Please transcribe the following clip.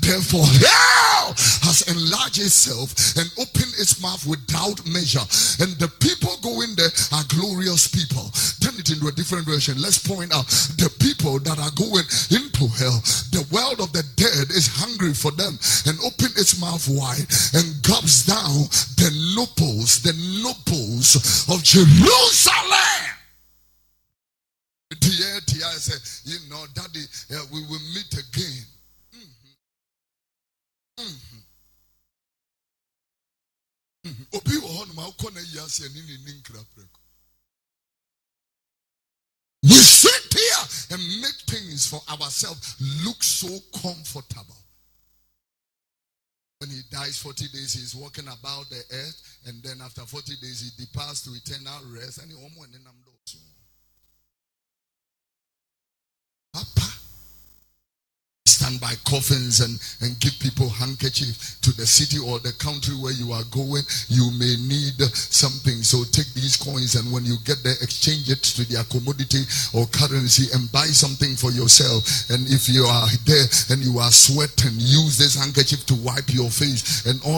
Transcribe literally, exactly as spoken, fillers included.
Therefore, hell has enlarged itself and opened its mouth without measure. And the people going there are glorious people. Turn it into a different version. Let's point out the people that are going into hell. The world of the dead is hungry for them and open its mouth wide and gobs down the nobles, the nobles of Jerusalem. Dear, dear, I say, you know, Daddy, uh, we will meet again. Mm-hmm. We sit here and make things for ourselves look so comfortable. When he dies forty days, he's walking about the earth, and then after forty days, he departs to eternal rest. And he Papa, stand by coffins and, and give people handkerchief to the city or the country where you are going. You may need something, so take these coins, and when you get there, exchange it to their commodity or currency and buy something for yourself. And if you are there and you are sweating, use this handkerchief to wipe your face and all.